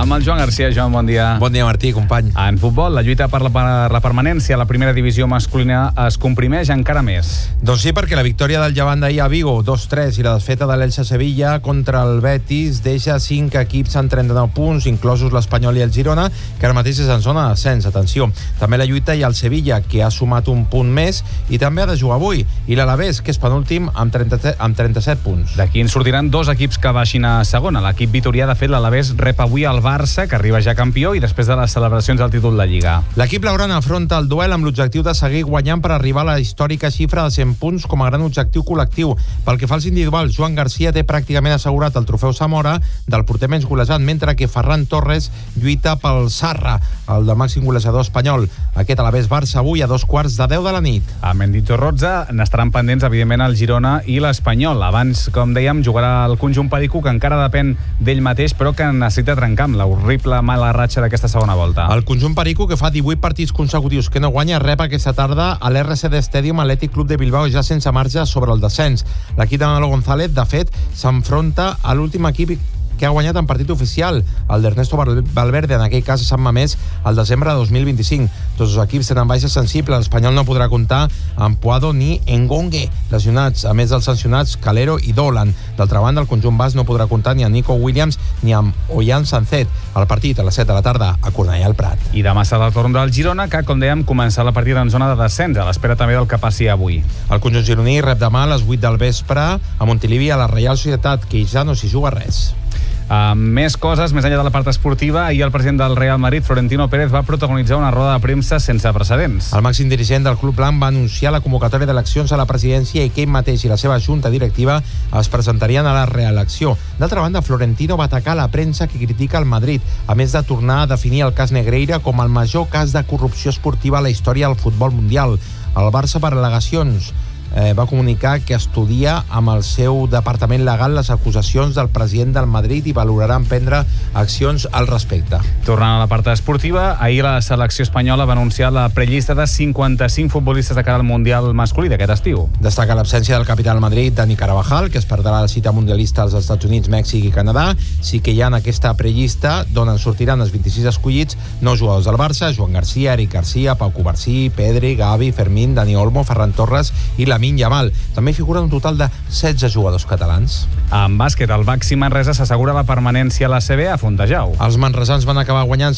Amb el Joan Garcia. Joan, bon dia. Bon dia, Martí, company. En futbol, la lluita per la permanència a la primera divisió masculina es comprimeix encara més. Doncs sí, perquè la victòria del Llevant d'ahir a Vigo, 2-3, i la desfeta de l'Elche Sevilla contra el Betis deixa 5 equips en 39 punts, inclosos l'Espanyol i el Girona, que ara mateix és en zona d'ascens. Atenció, també la lluita hi ha el Sevilla, que ha sumat un punt més i també ha de jugar avui, i l'Alavés, que és penúltim amb 37 punts. D'aquí en sortiran 2 equips que baixin a segona. L'equip vitorià, de fet, l'Alavés rep avui el Barça, que arriba ja campió, i després de les celebracions del títol de Lliga. L'equip blaugrana afronta el duel amb l'objectiu de seguir guanyant per arribar a la històrica xifra de 100 punts com a gran objectiu col·lectiu. Pel que fa als individuals, Joan Garcia té pràcticament assegurat el trofeu Zamora del porter menys golejat, mentre que Ferran Torres lluita pel Sarra, el de màxim golejador espanyol. Aquest Alavés Barça avui a 2:15 de la nit. A Mendizorroza n'estaran pendents, evidentment, el Girona i l'Espanyol. Abans, com dèiem, jugarà el conjunt perico, que encara depèn d'ell mateix, però que necessita trencar amb la horrible mala ratxa d'aquesta segona volta. El conjunt perico, que fa 18 partits consecutius que no guanya, rep aquesta tarda a l'RCD Stadium Athletic Club de Bilbao, ja sense marge sobre el descens. L'equip de Manolo González, de fet, s'enfronta a l'últim equip que ha guanyat en partit oficial, el d'Ernesto Valverde, en aquell cas a Sant Mamés, al desembre de 2025. Tots els equips tenen baixes sensibles. L'Espanyol no podrà comptar amb Puado ni Engongue, lesionats, a més dels sancionats Calero i Dolan. D'altra banda, el conjunt basc no podrà comptar ni amb Nico Williams ni amb Ollán Sancet. El partit a les 7 de la tarda a Cornellà al Prat. I demà serà el torn del Girona, que, com dèiem, comença la partida en zona de descens, a l'espera també del que passi avui. El conjunt gironí rep demà a les 8 del vespre a Montilivi a la Reial Societat, que ja no s'hi juga res. Més coses, més enllà de la part esportiva, ahir el president del Real Madrid, Florentino Pérez, va protagonitzar una roda de premsa sense precedents. El màxim dirigent del club blanc va anunciar la convocatòria d'eleccions a la presidència i que ell mateix i la seva junta directiva es presentarien a la reelecció. D'altra banda, Florentino va atacar la premsa que critica el Madrid, a més de tornar a definir el cas Negreira com el major cas de corrupció esportiva a la història del futbol mundial. El Barça, per al·legacions, va comunicar que estudia amb el seu departament legal les acusacions del president del Madrid i valorarà emprendre accions al respecte. Tornant a la part esportiva, ahir la selecció espanyola va anunciar la prellista de 55 futbolistes de cara al Mundial masculí d'aquest estiu. Destaca l'absència del capità del Madrid, Dani Carvajal, que es perdrà la cita mundialista als Estats Units, Mèxic i Canadà. Sí que hi ha en aquesta prellista, d'on en sortiran els 26 escollits, 9 jugadors del Barça: Joan Garcia, Eric Garcia, Pau Covarsí, Pedri, Gavi, Fermín, Dani Olmo, Ferran Torres i Lamine Yamal. També figuren un total de 16 jugadors catalans. En bàsquet, el Baxi Manresa s'assegura la permanència a la CB a Fontejau. Els manresans van acabar guanyant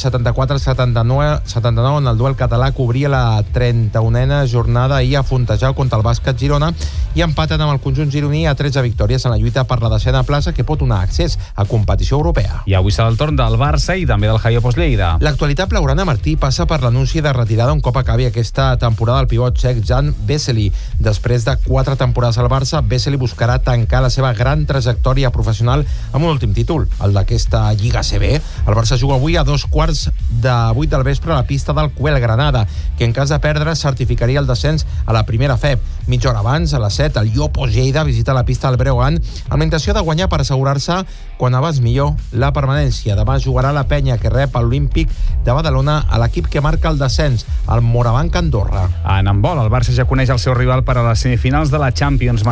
74-79 en el duel català que obria la 31a jornada ahir a Fontejau contra el Bàsquet Girona i empaten amb el conjunt gironí a 13 victòries en la lluita per la 10a plaça, que pot donar accés a competició europea. I avui serà el torn del Barça i també del Haio Lleida. L'actualitat blaugrana, Martí, passa per l'anunci de retirada un cop acabi aquesta temporada el pivot txec Jan Vesely. Després de 4 temporades al Barça, Vesely buscarà tancar la seva gran trajectòria professional amb un últim títol, el d'aquesta Lliga CB. El Barça juga avui a 7:15 del vespre a la pista del Cuel Granada, que en cas de perdre certificaria el descens a la primera FEP. Mitja hora abans, a les 7, el Llopos Lleida visita la pista del Breogán amb la intenció de guanyar per assegurar-se, quan abans millor, la permanència. Demà jugarà la Penya, que rep l'Olímpic de Badalona, a l'equip que marca el descens, el Morabanc Andorra. En handbol, el Barça ja coneix el seu rival per a les semifinals de la Champions.